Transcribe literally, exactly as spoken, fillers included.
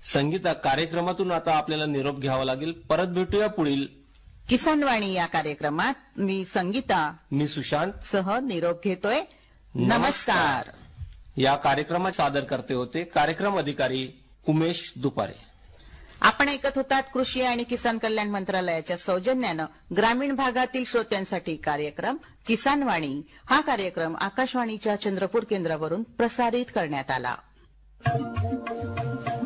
संगीता, कार्यक्रमातून आता आपल्याला निरोप घ्यावा लागेल. परत भेटूया पुढील किसानवाणी या कार्यक्रमात. मी संगीता, मी सुशांत सह निरोप घेतोय. नमस्कार. या कार्यक्रमात सादर करते होते कार्यक्रम अधिकारी उमेश दुपारे. आपण ऐकत होतात कृषी आणि किसान कल्याण मंत्रालयाच्या सौजन्यानं ग्रामीण भागातील श्रोत्यांसाठी कार्यक्रम किसानवाणी. हा कार्यक्रम आकाशवाणीच्या चंद्रपूर केंद्रावरून प्रसारित करण्यात आला.